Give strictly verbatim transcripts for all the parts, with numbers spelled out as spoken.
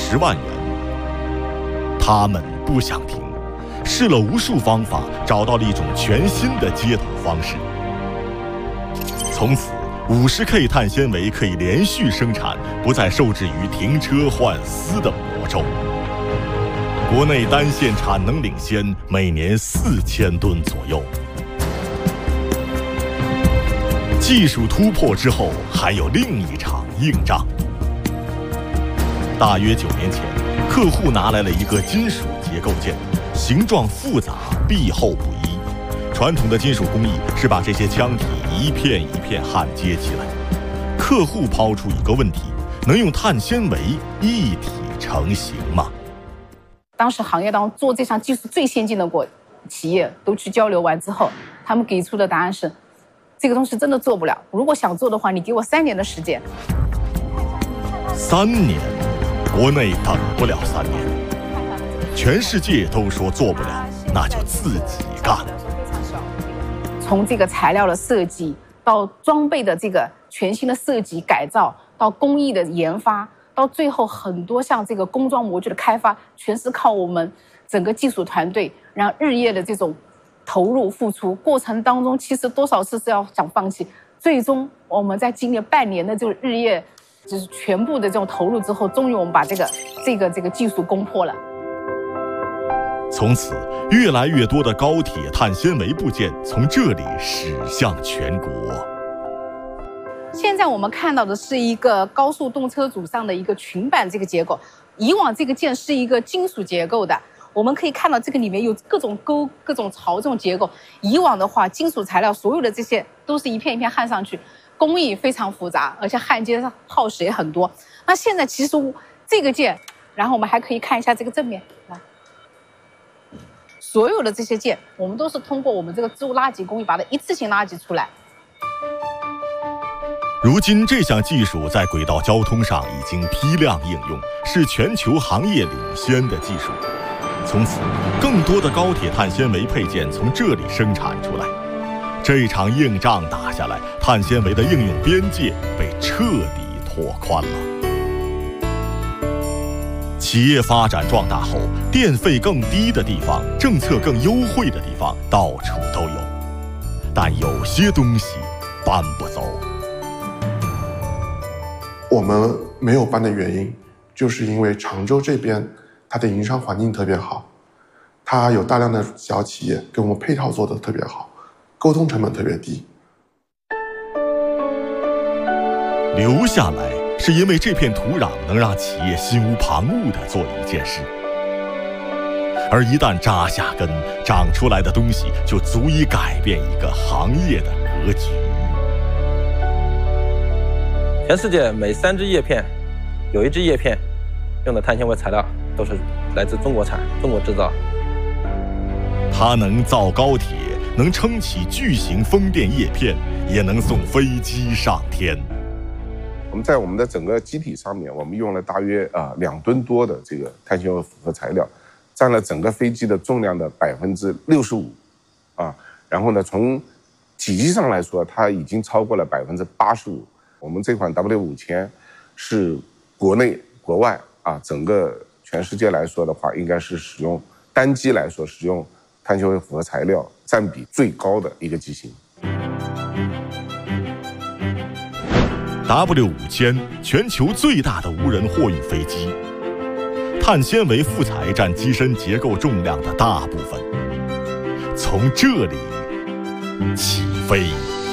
十万元。他们不想停，试了无数方法，找到了一种全新的接头方式。从此，五十 K 碳纤维可以连续生产，不再受制于停车换丝的魔咒。国内单线产能领先，每年四千吨左右。技术突破之后，还有另一场硬仗。大约九年前，客户拿来了一个金属结构件，形状复杂，壁厚不一。传统的金属工艺是把这些腔体一片一片焊接起来。客户抛出一个问题：能用碳纤维一体成型吗？ 当时行业当中做这项技术最先进的国企业都去交流完之后，他们给出的答案是：这个东西真的做不了。如果想做的话，你给我三年的时间。 三年，国内等不了三年。全世界都说做不了，那就自己干。 从这个材料的设计到装备的这个全新的设计改造，到工艺的研发，到最后很多像这个工装模具的开发，全是靠我们整个技术团队，然后日夜的这种投入付出。过程当中，其实多少次是要想放弃，最终我们在经历半年的这个日夜，就是全部的这种投入之后，终于我们把这个这个这个技术攻破了。 从此，越来越多的高铁碳纤维部件从这里驶向全国。 现在我们看到的是一个高速动车组上的一个裙板这个结构，以往这个件是一个金属结构的，我们可以看到这个里面有各种钩、各种槽这种结构。以往的话，金属材料所有的这些都是一片一片焊上去，工艺非常复杂，而且焊接上耗时也很多。那现在其实这个件，然后我们还可以看一下这个正面，来，所有的这些件，我们都是通过我们这个织物拉挤工艺把它一次性拉挤出来。 如今，这项技术在轨道交通上已经批量应用，是全球行业领先的技术。从此，更多的高铁碳纤维配件从这里生产出来。这场硬仗打下来，碳纤维的应用边界被彻底拓宽了。企业发展壮大后，电费更低的地方、政策更优惠的地方到处都有，但有些东西搬不走。 我们没有搬的原因，就是因为常州这边它的营商环境特别好，它有大量的小企业跟我们配套做得特别好，沟通成本特别低。 留下来是因为这片土壤能让企业心无旁骛地做一件事，而一旦扎下根，长出来的东西就足以改变一个行业的格局。 全世界每三只叶片，有一只叶片用的碳纤维材料都是来自中国产、中国制造。 它能造高铁，能撑起巨型风电叶片，也能送飞机上天。 我们在我们的整个机体上面，我们用了大约啊两吨多的这个碳纤维复合材料，占了整个飞机的重量的百分之六十五，啊，然后呢，从体积上来说，它已经超过了百分之八十五。我们这款 W 五千是国内国外啊，整个全世界来说的话，应该是使用单机来说使用碳纤维复合材料占比最高的一个机型。 W 五千全球最大的无人货运飞机，碳纤维副材占机身结构重量的大部分，从这里起飞。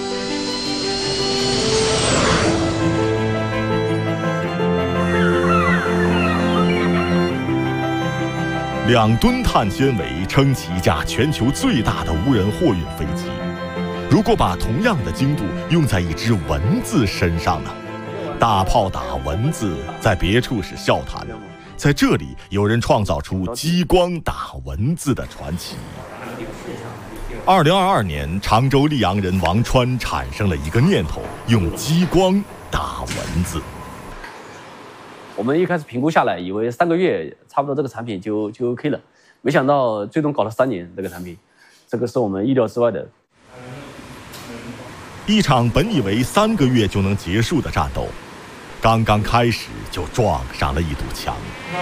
两吨碳纤维撑起一架全球最大的无人货运飞机。如果把同样的精度用在一只蚊子身上呢？大炮打蚊子在别处是笑谈，在这里有人创造出激光打蚊子的传奇。二零二二年，常州溧阳人王川产生了一个念头，用激光打蚊子。 我们一开始评估下来，以为三个月差不多这个产品就就 OK 了，没想到最终搞了三年这个产品，这个是我们意料之外的。 一场本以为三个月就能结束的战斗，刚刚开始就撞上了一堵墙。